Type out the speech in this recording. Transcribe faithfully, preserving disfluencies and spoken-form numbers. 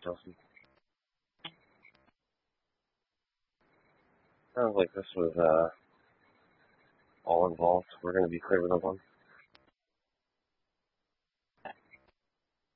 Chelsea. Sounds like this was uh, all involved. We're going to be clear with no one.